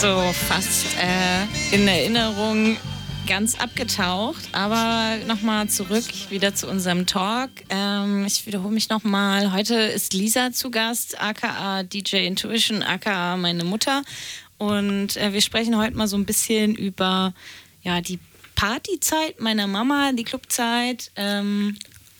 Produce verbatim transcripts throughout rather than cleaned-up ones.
So fast äh, in Erinnerung ganz abgetaucht, aber nochmal zurück wieder zu unserem Talk. Ähm, ich wiederhole mich nochmal. Heute ist Lisa zu Gast, aka D J Intuition, aka meine Mutter. Und äh, wir sprechen heute mal so ein bisschen über ja, die Partyzeit meiner Mama, die Clubzeit. Ähm,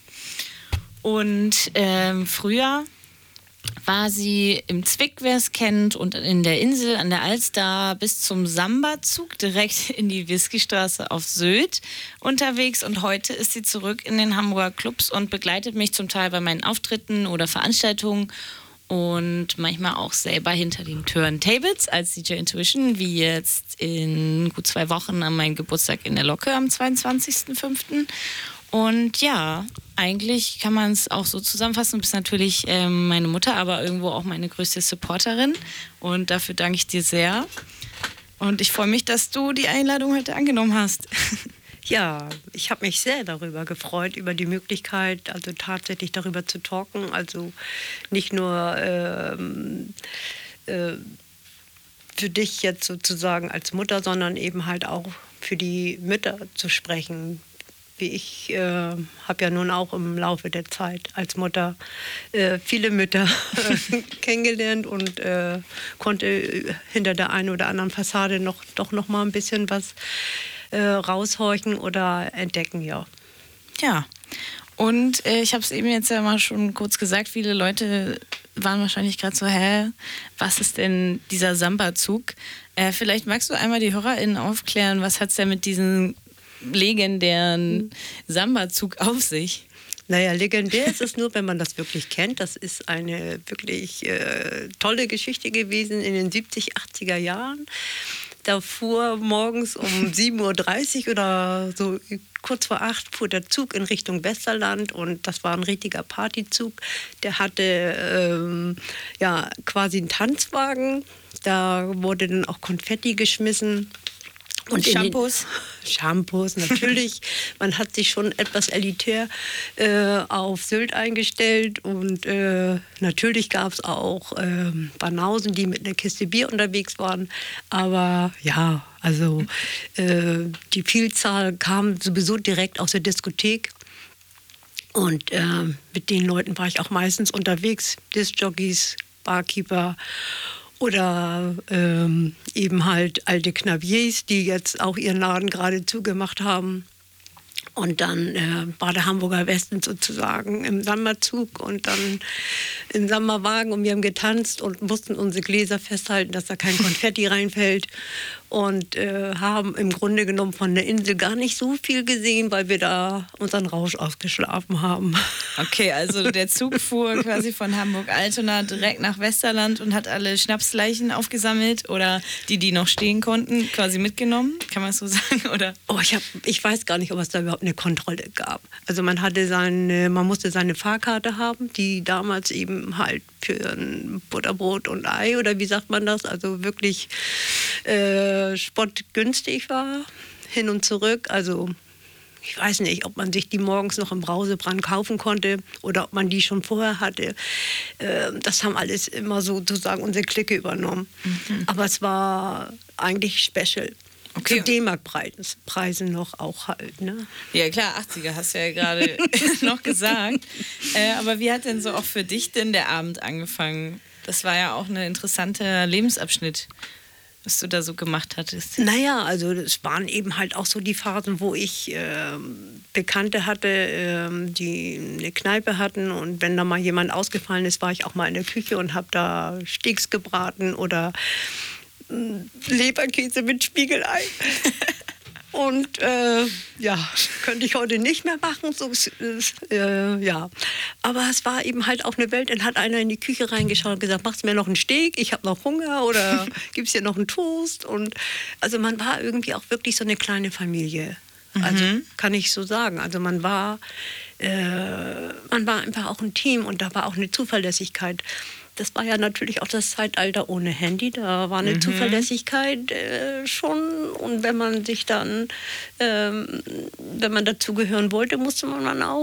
und ähm, früher war sie im Zwick, wer es kennt, und in der Insel an der Alster bis zum Samba-Zug direkt in die Whiskystraße auf Sylt unterwegs. Und heute ist sie zurück in den Hamburger Clubs und begleitet mich zum Teil bei meinen Auftritten oder Veranstaltungen und manchmal auch selber hinter den Turntables als D J Intuition, wie jetzt in gut zwei Wochen an meinem Geburtstag in der Locke am zweiundzwanzigsten fünften Und ja, eigentlich kann man es auch so zusammenfassen. Du bist natürlich ähm, meine Mutter, aber irgendwo auch meine größte Supporterin. Und dafür danke ich dir sehr. Und ich freue mich, dass du die Einladung heute angenommen hast. Ja, ich habe mich sehr darüber gefreut, über die Möglichkeit, also tatsächlich darüber zu talken. Also nicht nur ähm, äh, für dich jetzt sozusagen als Mutter, sondern eben halt auch für die Mütter zu sprechen. Ich äh, habe ja nun auch im Laufe der Zeit als Mutter äh, viele Mütter kennengelernt und äh, konnte hinter der einen oder anderen Fassade noch, doch noch mal ein bisschen was äh, raushorchen oder entdecken, ja. Ja, und äh, ich habe es eben jetzt ja mal schon kurz gesagt, viele Leute waren wahrscheinlich gerade so, hä, was ist denn dieser Samba-Zug? Äh, vielleicht magst du einmal die HörerInnen aufklären, was hat es denn mit diesen legendären Samba-Zug auf sich? Naja, legendär ist es nur, wenn man das wirklich kennt. Das ist eine wirklich äh, tolle Geschichte gewesen in den siebzig, achtziger Jahren. Da fuhr morgens um sieben Uhr dreißig oder so kurz vor acht fuhr der Zug in Richtung Westerland und das war ein richtiger Partyzug. Der hatte ähm, ja, quasi einen Tanzwagen. Da wurde dann auch Konfetti geschmissen. Und Shampoos? Shampoos, natürlich. Man hat sich schon etwas elitär äh, auf Sylt eingestellt. Und äh, natürlich gab es auch äh, Banausen, die mit einer Kiste Bier unterwegs waren. Aber ja, also äh, die Vielzahl kam sowieso direkt aus der Diskothek. Und äh, mit den Leuten war ich auch meistens unterwegs. Diskjockeys, Barkeeper. Oder ähm, eben halt alte Knaviers, die jetzt auch ihren Laden gerade zugemacht haben. Und dann äh, war der Hamburger Westen sozusagen im Samba-Zug und dann im Samba-Wagen und wir haben getanzt und mussten unsere Gläser festhalten, dass da kein Konfetti reinfällt. Und äh, haben im Grunde genommen von der Insel gar nicht so viel gesehen, weil wir da unseren Rausch ausgeschlafen haben. Okay, also der Zug fuhr quasi von Hamburg-Altona direkt nach Westerland und hat alle Schnapsleichen aufgesammelt oder die, die noch stehen konnten, quasi mitgenommen? Kann man es so sagen? Oder? Oh, ich, hab, ich weiß gar nicht, ob es da überhaupt eine Kontrolle gab. Also man hatte seine, man musste seine Fahrkarte haben, die damals eben halt für ein Butterbrot und Ei oder wie sagt man das, also wirklich äh, spottgünstig war, hin und zurück. Also ich weiß nicht, ob man sich die morgens noch im Brausebrand kaufen konnte oder ob man die schon vorher hatte. Äh, das haben alles immer sozusagen unsere Clique übernommen. Mhm. Aber es war eigentlich special. Okay. Zu D-Mark-Preisen noch auch halt, ne? Ja klar, achtziger hast du ja gerade noch gesagt. Äh, aber wie hat denn so auch für dich denn der Abend angefangen? Das war ja auch ein interessanter Lebensabschnitt, was du da so gemacht hattest. Naja, also es waren eben halt auch so die Phasen, wo ich äh, Bekannte hatte, äh, die eine Kneipe hatten und wenn da mal jemand ausgefallen ist, war ich auch mal in der Küche und habe da Steaks gebraten oder Leberkäse mit Spiegelei. Und äh, ja, könnte ich heute nicht mehr machen. So, äh, ja. Aber es war eben halt auch eine Welt. Dann hat einer in die Küche reingeschaut und gesagt, machst du mir noch einen Steak? Ich habe noch Hunger. Oder gibt es hier noch einen Toast? Und also man war irgendwie auch wirklich so eine kleine Familie. Also mhm. kann ich so sagen. Also man war, äh, man war einfach auch ein Team und da war auch eine Zuverlässigkeit. Das war ja natürlich auch das Zeitalter ohne Handy. Da war eine mhm. Zuverlässigkeit äh, schon. Und wenn man sich dann, ähm, wenn man dazugehören wollte, musste man dann auch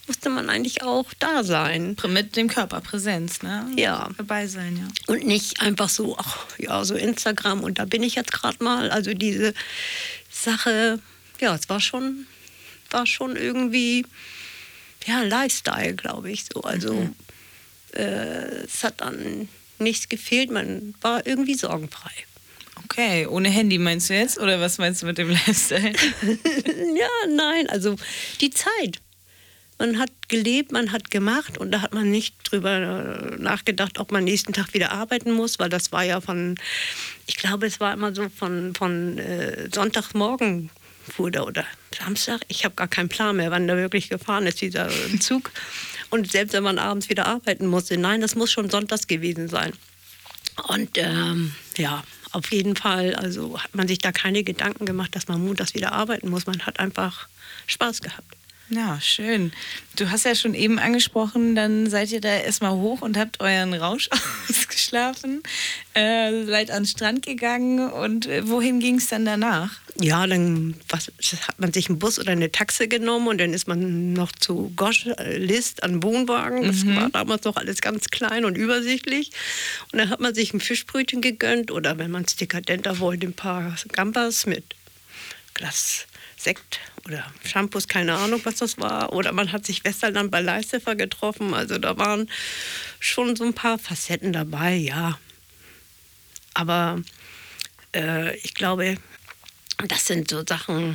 musste man eigentlich auch da sein. Mit dem Körper Präsenz, ne? Ja. Dabei sein, ja. Und nicht einfach so, ach ja, so Instagram und da bin ich jetzt gerade mal. Also diese Sache, ja, es war schon, war schon irgendwie, ja, Lifestyle, glaube ich so. Also mhm. äh, es hat dann nichts gefehlt, man war irgendwie sorgenfrei. Okay, ohne Handy meinst du jetzt? Oder was meinst du mit dem Lifestyle? Ja, nein, also die Zeit. Man hat gelebt, man hat gemacht und da hat man nicht drüber nachgedacht, ob man nächsten Tag wieder arbeiten muss, weil das war ja von, ich glaube, es war immer so von, von äh, Sonntagmorgen fuhr der oder Samstag. Ich habe gar keinen Plan mehr, wann der wirklich gefahren ist, dieser Zug. Und selbst wenn man abends wieder arbeiten musste, nein, das muss schon sonntags gewesen sein. Und ähm, ja, auf jeden Fall, also hat man sich da keine Gedanken gemacht, dass man montags wieder arbeiten muss. Man hat einfach Spaß gehabt. Ja, schön. Du hast ja schon eben angesprochen, dann seid ihr da erstmal hoch und habt euren Rausch ausgeschlafen, äh, seid an den Strand gegangen und äh, wohin ging es dann danach? Ja, dann was, hat man sich einen Bus oder eine Taxe genommen und dann ist man noch zu Gosch äh, List an Wohnwagen. Das mhm. war damals noch alles ganz klein und übersichtlich. Und dann hat man sich ein Fischbrötchen gegönnt oder wenn man es dekadenter wollte, ein paar Gambas mit Glas Sekt oder Shampoos, keine Ahnung, was das war. Oder man hat sich Westerland bei Leistefer getroffen. Also da waren schon so ein paar Facetten dabei, ja. Aber äh, ich glaube, das sind so Sachen,